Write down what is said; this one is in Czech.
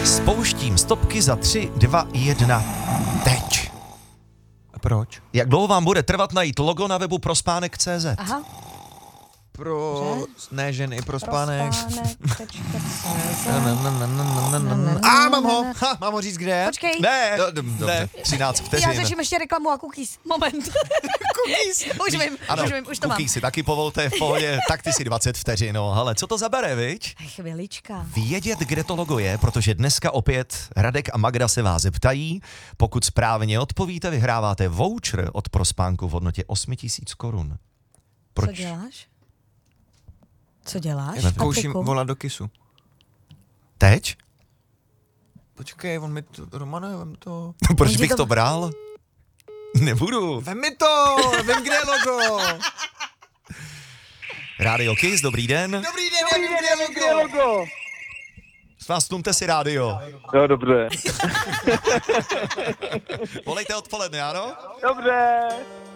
Spouštím stopky za 3, 2, 1, teď. Proč? Jak dlouho vám bude trvat najít logo na webu prospánek.cz? Aha. Pro... Ne ženy, pro spánek. Mám ho říct kde? Počkej. Ne, Dobře. 13 Já vteřin. řeším ještě reklamu a cookies. Moment. Cookies. Už vím, už to mám. Cookies si taky povolte v pohodě, tak ty si 20 vteřin, no. Hele, co to zabere, viď? Chvilička. Vědět, kde to logo je, protože dneska opět Radek a Magda se vás zeptají. Pokud správně odpovíte, vyhráváte voucher od Prospánku v hodnotě 8 000 korun. Proč? Co děláš? Co děláš? Zkouším Patriku? volat do Kisu. Teď? Počkej, on mi to... Romane, vem to. Proč Jenže bych to- to bral? Nebudu. Vem mi to! Vem, kde je logo! Rádio Kiss, dobrý den. Dobrý den, já vím, kde je logo! Stumte si rádio. Jo, dobře. Volejte odpoledne, ano? Dobře.